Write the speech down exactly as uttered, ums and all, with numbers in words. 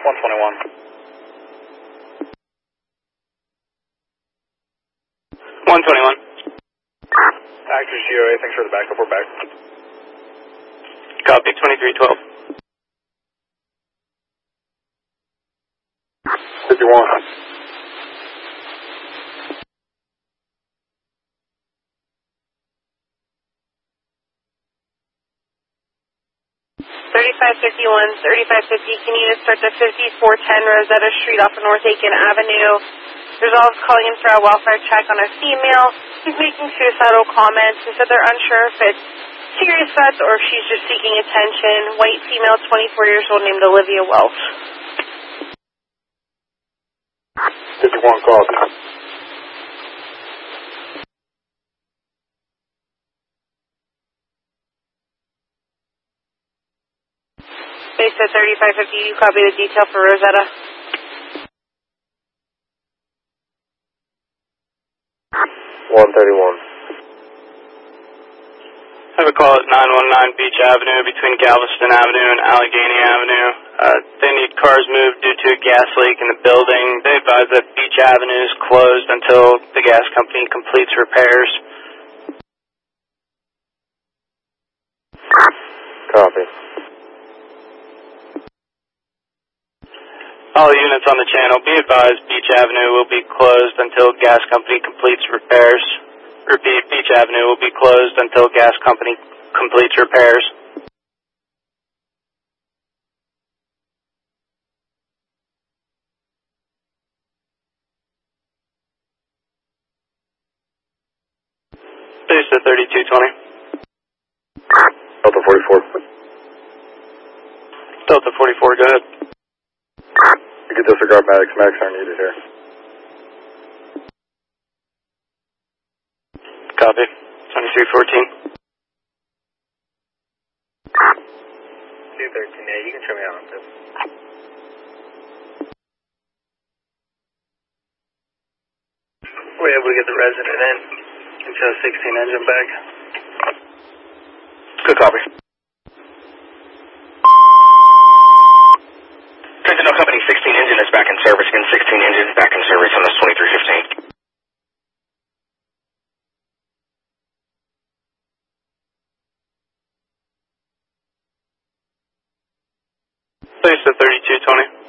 one twenty-one. one twenty-one. Actors G O A, thanks for the backup, we're back. Copy, twenty-three twelve. fifty-one. thirty-five fifty-one, thirty-five fifty, can you just start to fifty-four ten Rosetta Street off of North Aiken Avenue? Resolves calling in for a welfare check on a female who's making suicidal comments. They said they're unsure if it's serious threats or if she's just seeking attention. White female, twenty-four years old, named Olivia Welch. fifty-one, call. Base at thirty-five fifty, you copy the detail for Rosetta? one thirty-one. I have a call at nine one nine Beach Avenue between Galveston Avenue and Allegheny Avenue. Uh, they need cars moved due to a gas leak in the building. They advise that Beach Avenue is closed until the gas company completes repairs. Copy. All units on the channel, be advised Beach Avenue will be closed until gas company completes repairs. Repeat, Beach Avenue will be closed until gas company completes repairs. Base at thirty-two twenty. Delta forty-four. Delta forty-four, go ahead. You can disregard Maddox. Maddox aren't needed here. Copy. twenty-three fourteen. two thirteen, yeah, you can show me out on this. We're able to get the resident in. Until sixteen engine back. Good copy. Sentinel Company sixteen engine is back in service. Again, sixteen engine is back in service on this twenty-three fifteen. Base at thirty-two twenty.